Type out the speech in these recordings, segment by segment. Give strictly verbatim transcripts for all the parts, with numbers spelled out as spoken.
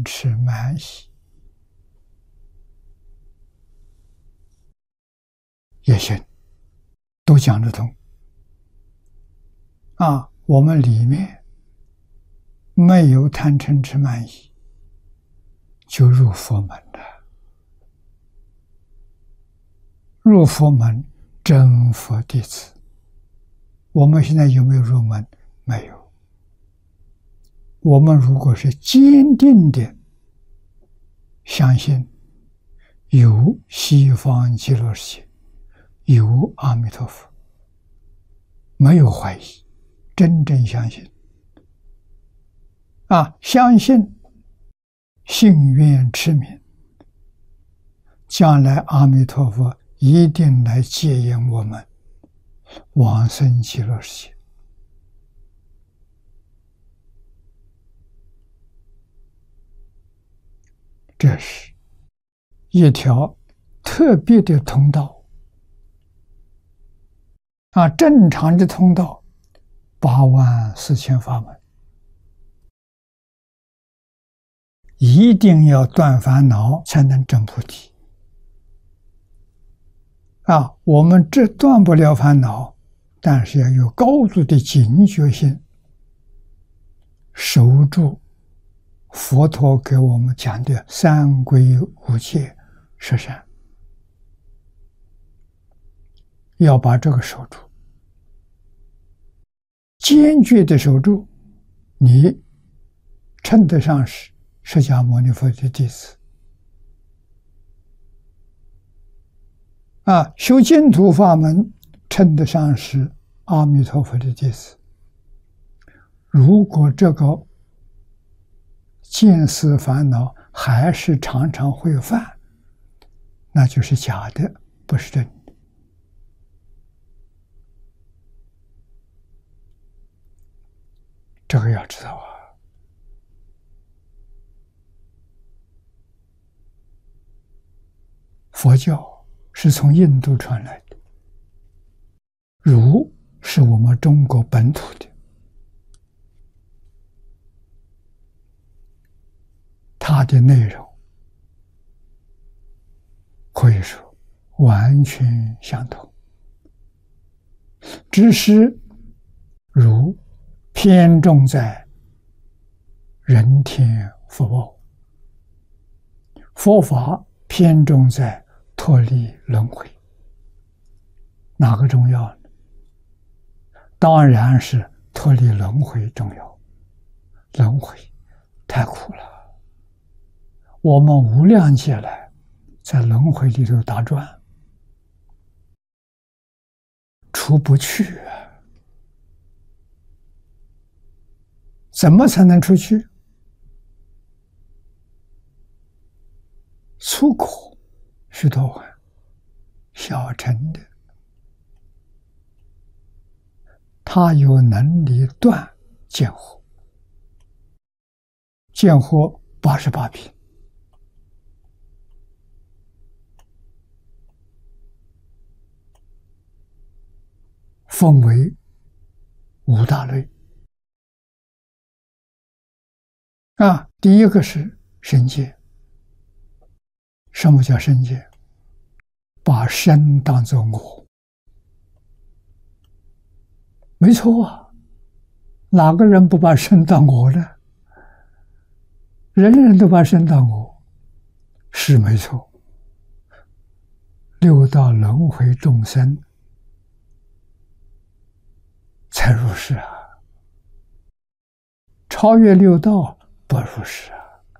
嗔痴慢疑也行，都讲得通。啊，我们里面没有贪嗔痴慢疑，就入佛门了。入佛门，真佛弟子。我们现在有没有入门？没有。我们如果是坚定的相信有西方极乐世界，有阿弥陀佛，没有怀疑，真正相信啊，相信信愿持名，将来阿弥陀佛一定来接引我们往生极乐世界。这是一条特别的通道啊！正常的通道八万四千法门，一定要断烦恼才能证菩提啊！我们这断不了烦恼，但是要有高度的警觉性，守住佛陀给我们讲的三归五戒十善，要把这个守住，坚决的守住，你称得上是释迦牟尼佛的弟子啊！修净土法门，称得上是阿弥陀佛的弟子。如果这个见思烦恼还是常常会犯，那就是假的，不是真的。这个要知道啊。佛教是从印度传来的，儒是我们中国本土的。它的内容可以说完全相同，只是儒偏重在人天福报，佛法偏重在脱离轮回。哪个重要呢？当然是脱离轮回重要。轮回太苦了，我们无量劫来在轮回里头打转，出不去啊！怎么才能出去？粗苦须多洹，小乘的他有能力断见惑，见惑八十八品，分为五大类啊。第一个是身界。什么叫身界？把身当作我。没错啊，哪个人不把身当我呢？人人都把身当我，是没错。六道轮回众生才入世啊，超越六道不入世啊。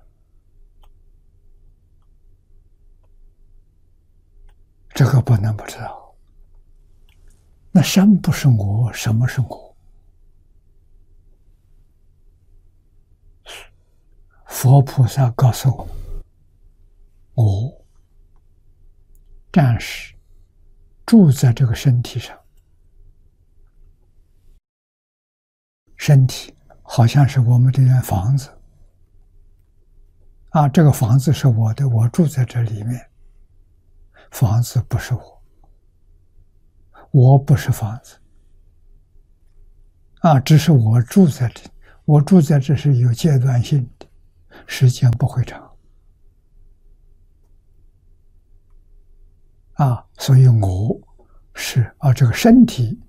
这个不能不知道。那身不是我，什么是我？佛菩萨告诉我们，我暂时住在这个身体上，身体好像是我们这间房子啊，这个房子是我的，我住在这里面。房子不是我，我不是房子啊，只是我住在这，我住在这是有阶段性的， 时间不会长。啊，所以我是啊，这个身体